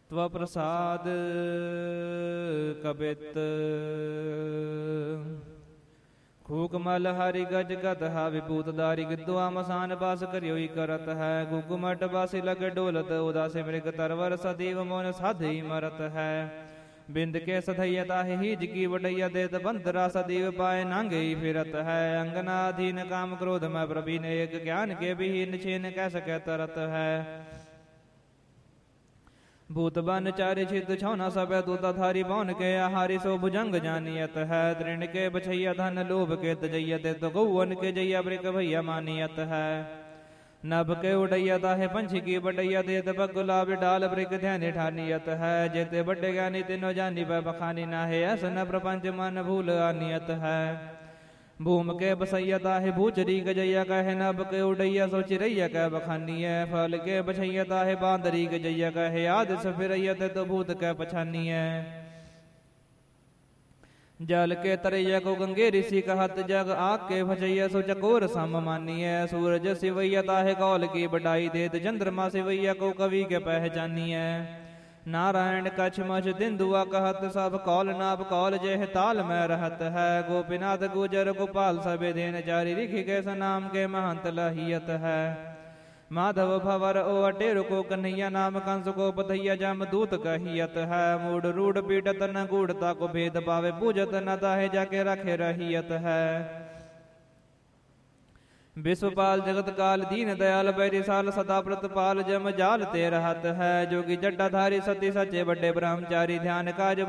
ਤਵ ਪ੍ਰਸਾਦ ਕਬਿਤ ਖੂਕ ਮਲ ਹਰਿ ਗਜ ਗਤ ਹਾ ਵਿਭੂਤ ਦਾਰੀ ਗਿੱਦੁਆ ਮਸਾਨ ਬਾਸ ਕਰਿਓਈ ਕਰਤ ਹੈ ਗੁਗਮਟ ਬਾਸੀ ਲਗ ਡੋਲਤ ਉਦਾਸੇ ਮ੍ਰਿਗ ਤਰਵਰ ਸਦੀਵ ਮੋਨ ਸਾਧੀ ਮਰਤ ਹੈ ਬਿੰਦ ਕੇ ਸਧਈਆ ਤਾਹਿ ਹੀਜ ਕੀ ਵਡਈਆ ਦੇਤ ਬੰਦਰਾ ਸਦੀਵ ਪਾਏ ਨਾਂਗੇ ਫਿਰਤ ਹੈ ਅੰਗਨਾ ਅਧੀਨ ਕਾਮ ਕ੍ਰੋਧ ਮੈਂ ਪ੍ਰਭੀਨ ਏਕ ਗਿਆਨ ਕੇ ਵਿਹੀਨ ਛੇਨ ਕਹਿ ਸਕੈ ਤਰਤ ਹੈ भूत बन चारि छिद छौना सब दूता थारी पौन के आहारी सो भुजंग जानियत है तृण के बछैया धन लोभ के तजैयत तो गौवन के जैया ब्रिक भैया मानियत है नभ के उड़ैया ताहे पंछी की बटैया देत गुलाब डाल ब्रिक ध्यान ठानियत है जेते बड़े ज्ञानी तिनो जानी पै बखानी नाहे ऐस न प्रपंच मन भूल आनियत है भूम के बसैया ताहे भूचरी गजैया कहे नभ के उड़ैया सो चिरैया कह बखानी है फल के बछैया ताहे बांदरी गजैया कहे आदिस फिरैया ते तो भूत कह पछानी है जल के तरैया को गंगे ऋषि कहत जग आग के भजैया सो चकोर सम मानी है सूरज सिवैया ताहे कौल की बड़ाई देत चंद्रमा सिवैया को कवि के पहचानी है नारायण कछ मछ दिन दुआ कहत सब कौल नाप कौल जेह ताल में रहत है गोपीनाथ गुजर गोपाल सबे देन चारि रिखि के सनाम के महंत लहियत है माधव भवर ओ अटेर को कन्हैया नाम कंस को पथैया जम दूत कहियत है मूड रूढ़ पीटत न गूढ़ता को भेद पावे पूजत न ताहे जाके रखे रहियत है विश्वपाल जगत काल दीन दयाल बैरिसाल सदा प्रतपाल जम जाल ते रहत है जोगी जटाधारी सती सचे बड़े ब्रह्मचारी ध्यान काज